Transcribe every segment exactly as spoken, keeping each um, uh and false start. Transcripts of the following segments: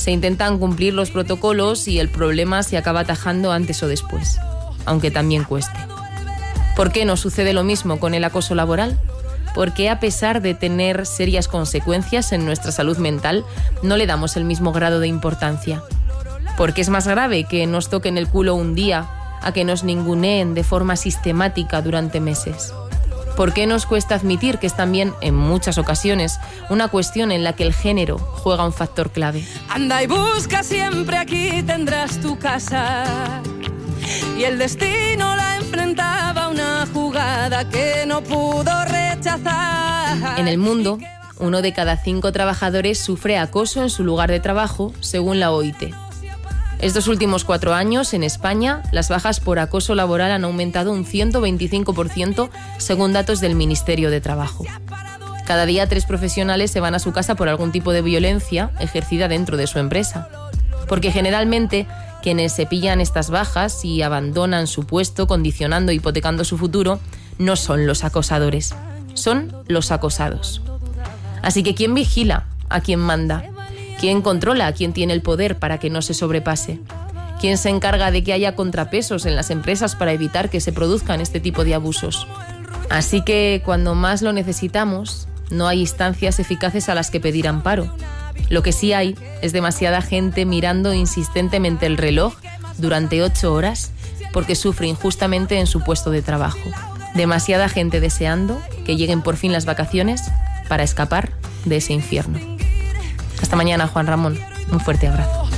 Se intentan cumplir los protocolos y el problema se acaba atajando antes o después, aunque también cueste. ¿Por qué no sucede lo mismo con el acoso laboral? Porque a pesar de tener serias consecuencias en nuestra salud mental, no le damos el mismo grado de importancia. Porque es más grave que nos toquen el culo un día a que nos ninguneen de forma sistemática durante meses. ¿Por qué nos cuesta admitir que es también, en muchas ocasiones, una cuestión en la que el género juega un factor clave? Anda y busca siempre, aquí tendrás tu casa. Y el destino la enfrentaba a una jugada que no pudo rechazar. En el mundo, uno de cada cinco trabajadores sufre acoso en su lugar de trabajo, según la O I T. Estos últimos cuatro años, en España, las bajas por acoso laboral han aumentado un ciento veinticinco por ciento, según datos del Ministerio de Trabajo. Cada día tres profesionales se van a su casa por algún tipo de violencia ejercida dentro de su empresa. Porque generalmente quienes se pillan estas bajas y abandonan su puesto, condicionando e hipotecando su futuro, no son los acosadores, son los acosados. Así que ¿quién vigila a quién manda? ¿Quién controla a quién tiene el poder para que no se sobrepase? ¿Quién se encarga de que haya contrapesos en las empresas para evitar que se produzcan este tipo de abusos? Así que cuando más lo necesitamos, no hay instancias eficaces a las que pedir amparo. Lo que sí hay es demasiada gente mirando insistentemente el reloj durante ocho horas porque sufre injustamente en su puesto de trabajo. Demasiada gente deseando que lleguen por fin las vacaciones para escapar de ese infierno. Hasta mañana, Juan Ramón. Un fuerte abrazo.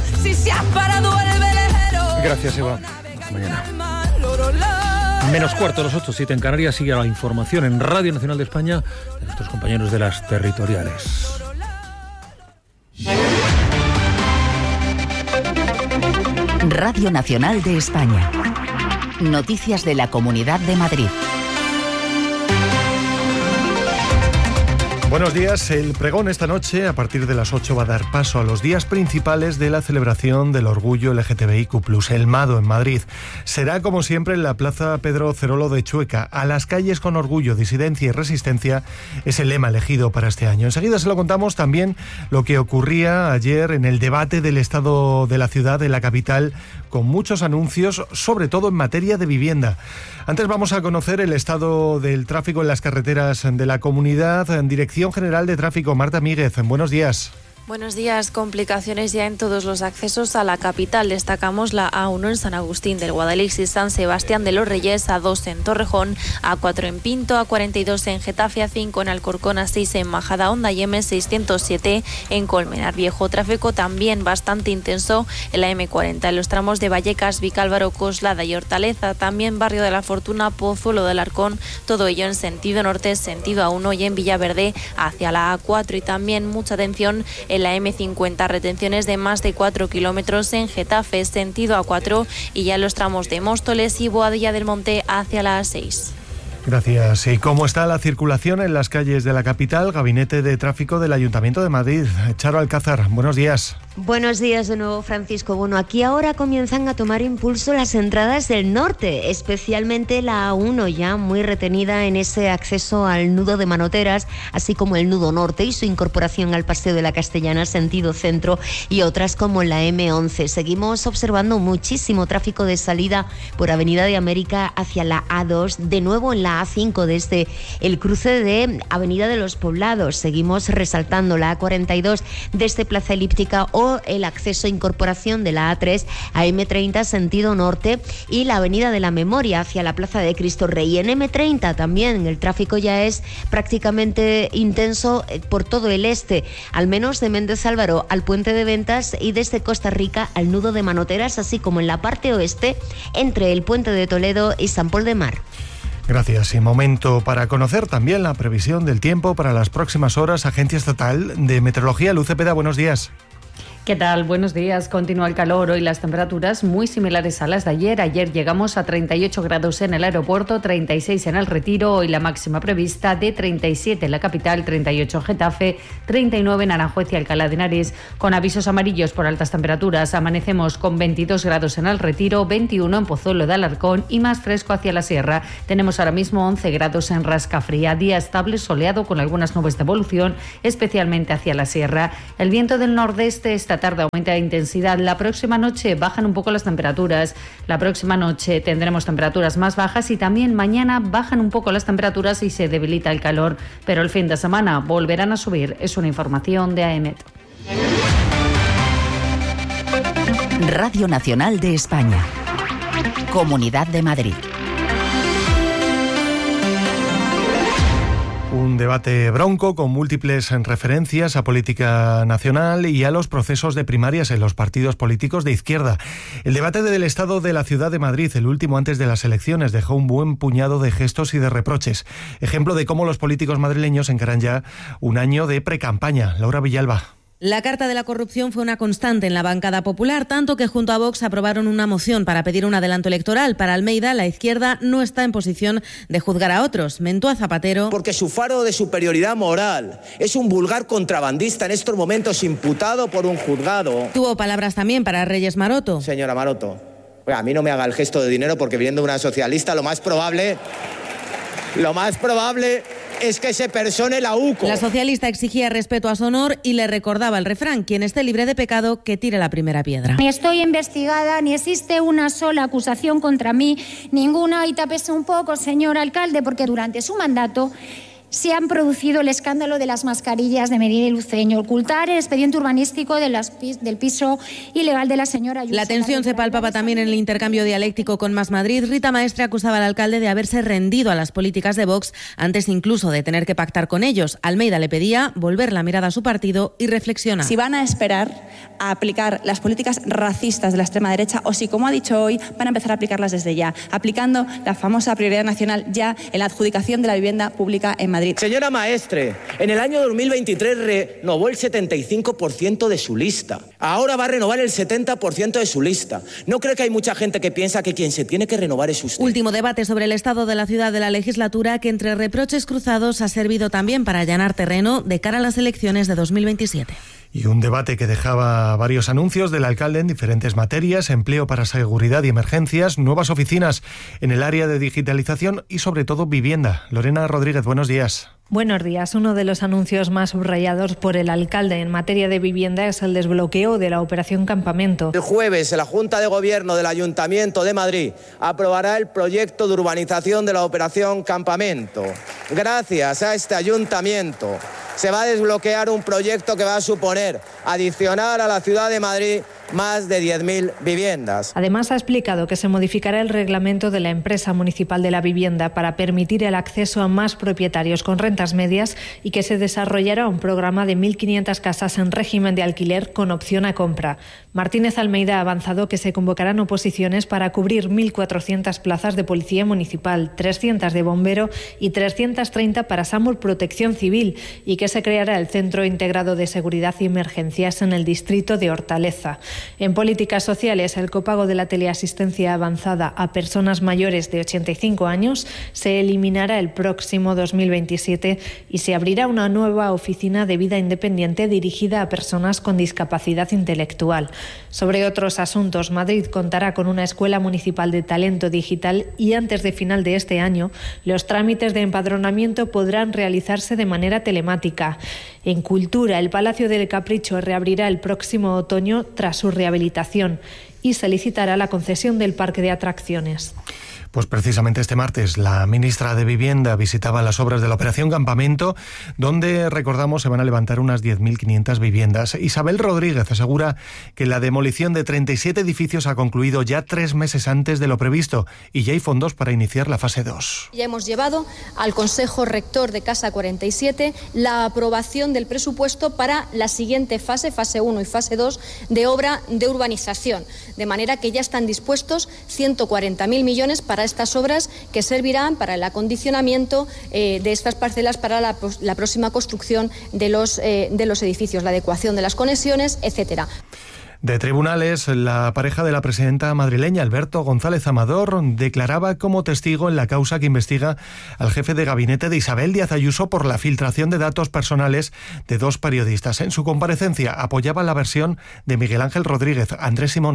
Gracias, Eva. Hasta mañana. Menos cuarto, los ocho, siete en Canarias. Sigue la información en Radio Nacional de España de nuestros compañeros de las territoriales. Radio Nacional de España. Noticias de la Comunidad de Madrid. Buenos días. El pregón esta noche, a partir de las ocho, va a dar paso a los días principales de la celebración del orgullo L G T B I Q plus, el Mado, en Madrid. Será, como siempre, en la Plaza Pedro Cerolo de Chueca. A las calles con orgullo, disidencia y resistencia es el lema elegido para este año. Enseguida se lo contamos también lo que ocurría ayer en el debate del estado de la ciudad, de la capital, con muchos anuncios, sobre todo en materia de vivienda. Antes vamos a conocer el estado del tráfico en las carreteras de la comunidad. En Dirección General de Tráfico, Marta Míguez, buenos días. Buenos días. Complicaciones ya en todos los accesos a la capital. Destacamos la A uno en San Agustín del Guadalix y San Sebastián de los Reyes, A dos en Torrejón, A cuatro en Pinto, A cuarenta y dos en Getafe, A cinco en Alcorcón, A seis en Majadahonda y M seiscientos siete en Colmenar Viejo. Tráfico también bastante intenso en la M cuarenta, en los tramos de Vallecas, Vicálvaro, Coslada y Hortaleza. También Barrio de la Fortuna, Pozuelo del Arcón, todo ello en sentido norte, sentido A uno y en Villaverde hacia la A cuatro. Y también mucha atención en la M cincuenta, retenciones de más de cuatro kilómetros en Getafe, sentido A cuatro, y ya en los tramos de Móstoles y Boadilla del Monte hacia la A seis. Gracias. ¿Y cómo está la circulación en las calles de la capital? Gabinete de Tráfico del Ayuntamiento de Madrid. Charo Alcázar, buenos días. Buenos días de nuevo, Francisco. Bueno, aquí ahora comienzan a tomar impulso las entradas del norte, especialmente la A uno, ya muy retenida en ese acceso al nudo de Manoteras, así como el nudo norte y su incorporación al Paseo de la Castellana, sentido centro, y otras como la M once. Seguimos observando muchísimo tráfico de salida por Avenida de América hacia la A dos, de nuevo en la A cinco desde el cruce de Avenida de los Poblados. Seguimos resaltando la A cuarenta y dos desde Plaza Elíptica o el acceso e incorporación de la A tres a M treinta sentido norte y la Avenida de la Memoria hacia la Plaza de Cristo Rey. En M treinta también el tráfico ya es prácticamente intenso por todo el este, al menos de Méndez Álvaro al Puente de Ventas y desde Costa Rica al nudo de Manoteras, así como en la parte oeste entre el Puente de Toledo y San Pol de Mar. Gracias. Y momento para conocer también la previsión del tiempo para las próximas horas. Agencia Estatal de Meteorología, Luz Cepeda, buenos días. ¿Qué tal? Buenos días. Continúa el calor. Hoy las temperaturas muy similares a las de ayer. Ayer llegamos a treinta y ocho grados en el aeropuerto, treinta y seis en el Retiro. Hoy la máxima prevista de treinta y siete en la capital, treinta y ocho en Getafe, treinta y nueve en Aranjuez y Alcalá de Henares. Con avisos amarillos por altas temperaturas, amanecemos con veintidós grados en el Retiro, veintiuno en Pozuelo de Alarcón y más fresco hacia la sierra. Tenemos ahora mismo once grados en Rascafría. Día estable, soleado con algunas nubes de evolución, especialmente hacia la sierra. El viento del nordeste esta la tarde aumenta de intensidad. La próxima noche bajan un poco las temperaturas. La próxima noche tendremos temperaturas más bajas y también mañana bajan un poco las temperaturas y se debilita el calor. Pero el fin de semana volverán a subir. Es una información de AEMET. Radio Nacional de España. Comunidad de Madrid. Un debate bronco con múltiples referencias a política nacional y a los procesos de primarias en los partidos políticos de izquierda. El debate del estado de la ciudad de Madrid, el último antes de las elecciones, dejó un buen puñado de gestos y de reproches. Ejemplo de cómo los políticos madrileños encaran ya un año de precampaña. Laura Villalba. La carta de la corrupción fue una constante en la bancada popular, tanto que junto a Vox aprobaron una moción para pedir un adelanto electoral. Para Almeida, la izquierda no está en posición de juzgar a otros. Mentó a Zapatero. Porque su faro de superioridad moral es un vulgar contrabandista en estos momentos imputado por un juzgado. Tuvo palabras también para Reyes Maroto. Señora Maroto, a mí no me haga el gesto de dinero porque viniendo de una socialista lo más probable, lo más probable... es que se persone la U C O. La socialista exigía respeto a su honor y le recordaba el refrán: quien esté libre de pecado, que tire la primera piedra. Ni estoy investigada, ni existe una sola acusación contra mí, ninguna, y tápese un poco, señor alcalde, porque durante su mandato se han producido el escándalo de las mascarillas de Merida y Luceño, ocultar el expediente urbanístico de las, del piso ilegal de la señora Ayuso. La tensión se palpaba también en el intercambio dialéctico con Más Madrid. Rita Maestre acusaba al alcalde de haberse rendido a las políticas de Vox antes incluso de tener que pactar con ellos. Almeida le pedía volver la mirada a su partido y reflexionar. Si van a esperar a aplicar las políticas racistas de la extrema derecha o si, como ha dicho hoy, van a empezar a aplicarlas desde ya, aplicando la famosa prioridad nacional ya en la adjudicación de la vivienda pública en Madrid. Señora Maestre, en el año dos mil veintitrés renovó el setenta y cinco por ciento de su lista. Ahora va a renovar el setenta por ciento de su lista. ¿No cree que hay mucha gente que piensa que quien se tiene que renovar es usted? Último debate sobre el estado de la ciudad de la legislatura, que entre reproches cruzados ha servido también para allanar terreno de cara a las elecciones de dos mil veintisiete. Y un debate que dejaba varios anuncios del alcalde en diferentes materias: empleo para seguridad y emergencias, nuevas oficinas en el área de digitalización y sobre todo vivienda. Lorena Rodríguez, buenos días. Buenos días. Uno de los anuncios más subrayados por el alcalde en materia de vivienda es el desbloqueo de la operación Campamento. El jueves, la Junta de Gobierno del Ayuntamiento de Madrid aprobará el proyecto de urbanización de la operación Campamento. Gracias a este ayuntamiento se va a desbloquear un proyecto que va a suponer adicionar a la ciudad de Madrid más de diez mil viviendas. Además, ha explicado que se modificará el reglamento de la empresa municipal de la vivienda para permitir el acceso a más propietarios con rentas medias y que se desarrollará un programa de mil quinientas casas en régimen de alquiler con opción a compra. Martínez Almeida ha avanzado que se convocarán oposiciones para cubrir mil cuatrocientas plazas de policía municipal, trescientas de bombero y trescientas treinta para SAMUR Protección Civil, y que se creará el Centro Integrado de Seguridad y Emergencias en el distrito de Hortaleza. En políticas sociales, el copago de la teleasistencia avanzada a personas mayores de ochenta y cinco años se eliminará el próximo dos mil veintisiete y se abrirá una nueva oficina de vida independiente dirigida a personas con discapacidad intelectual. Sobre otros asuntos, Madrid contará con una escuela municipal de talento digital y antes de final de este año, los trámites de empadronamiento podrán realizarse de manera telemática. En cultura, el Palacio del Capricho reabrirá el próximo otoño tras su rehabilitación y se licitará la concesión del parque de atracciones. Pues precisamente este martes la ministra de Vivienda visitaba las obras de la Operación Campamento, donde, recordamos, se van a levantar unas diez mil quinientas viviendas. Isabel Rodríguez asegura que la demolición de treinta y siete edificios ha concluido ya tres meses antes de lo previsto y ya hay fondos para iniciar la fase dos. Ya hemos llevado al Consejo Rector de Casa cuarenta y siete la aprobación del presupuesto para la siguiente fase, fase uno y fase dos, de obra de urbanización, de manera que ya están dispuestos ciento cuarenta mil millones para estas obras que servirán para el acondicionamiento eh, de estas parcelas para la, la próxima construcción de los, eh, de los edificios, la adecuación de las conexiones, etcétera. De tribunales, la pareja de la presidenta madrileña, Alberto González Amador, declaraba como testigo en la causa que investiga al jefe de gabinete de Isabel Díaz Ayuso por la filtración de datos personales de dos periodistas. En su comparecencia apoyaba la versión de Miguel Ángel Rodríguez. Andrés Simón.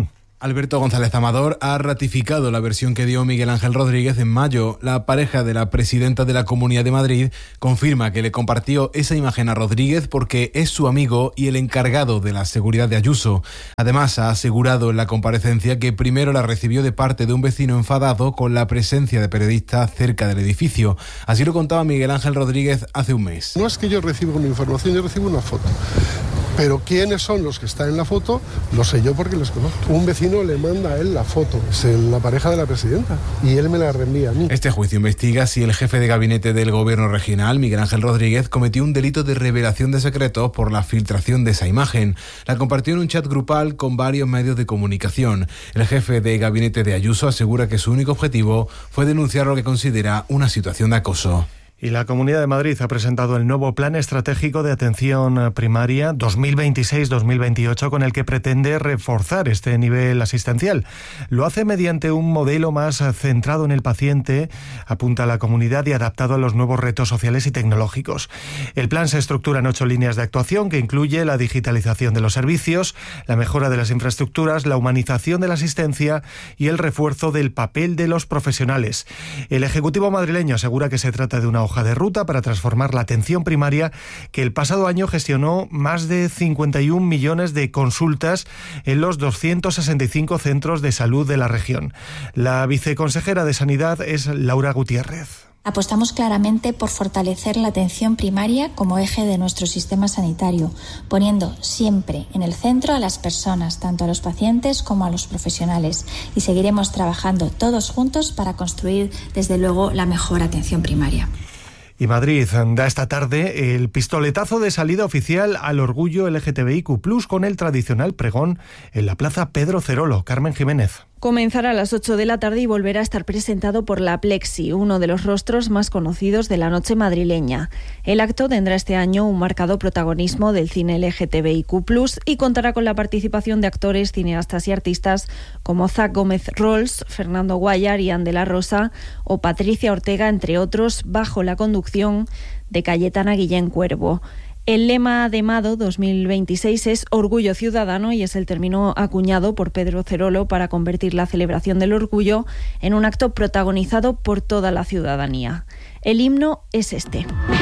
Alberto González Amador ha ratificado la versión que dio Miguel Ángel Rodríguez en mayo. La pareja de la presidenta de la Comunidad de Madrid confirma que le compartió esa imagen a Rodríguez porque es su amigo y el encargado de la seguridad de Ayuso. Además, ha asegurado en la comparecencia que primero la recibió de parte de un vecino enfadado con la presencia de periodistas cerca del edificio. Así lo contaba Miguel Ángel Rodríguez hace un mes. No es que yo reciba una información, yo recibo una foto. Pero quiénes son los que están en la foto, lo sé yo porque les conozco. Un vecino le manda a él la foto, es la pareja de la presidenta, y él me la reenvía a mí. Este juicio investiga si el jefe de gabinete del gobierno regional, Miguel Ángel Rodríguez, cometió un delito de revelación de secretos por la filtración de esa imagen. La compartió en un chat grupal con varios medios de comunicación. El jefe de gabinete de Ayuso asegura que su único objetivo fue denunciar lo que considera una situación de acoso. Y la Comunidad de Madrid ha presentado el nuevo Plan Estratégico de Atención Primaria dos mil veintiséis dos mil veintiocho con el que pretende reforzar este nivel asistencial. Lo hace mediante un modelo más centrado en el paciente, apunta la comunidad, y adaptado a los nuevos retos sociales y tecnológicos. El plan se estructura en ocho líneas de actuación que incluye la digitalización de los servicios, la mejora de las infraestructuras, la humanización de la asistencia y el refuerzo del papel de los profesionales. El Ejecutivo madrileño asegura que se trata de una hoja de ruta para transformar la atención primaria, que el pasado año gestionó más de cincuenta y un millones de consultas en los doscientos sesenta y cinco centros de salud de la región. La viceconsejera de Sanidad es Laura Gutiérrez. Apostamos claramente por fortalecer la atención primaria como eje de nuestro sistema sanitario, poniendo siempre en el centro a las personas, tanto a los pacientes como a los profesionales, y seguiremos trabajando todos juntos para construir, desde luego, la mejor atención primaria. Y Madrid da esta tarde el pistoletazo de salida oficial al orgullo L G T B I Q plus, con el tradicional pregón en la Plaza Pedro Cerolo. Carmen Jiménez. Comenzará a las ocho de la tarde y volverá a estar presentado por La Plexi, uno de los rostros más conocidos de la noche madrileña. El acto tendrá este año un marcado protagonismo del cine L G T B I Q plus, y contará con la participación de actores, cineastas y artistas como Zach Gómez Rolls, Fernando Guayar, Ian de la Rosa o Patricia Ortega, entre otros, bajo la conducción de Cayetana Guillén Cuervo. El lema de Mado dos mil veintiséis es Orgullo Ciudadano, y es el término acuñado por Pedro Cerolo para convertir la celebración del orgullo en un acto protagonizado por toda la ciudadanía. El himno es este.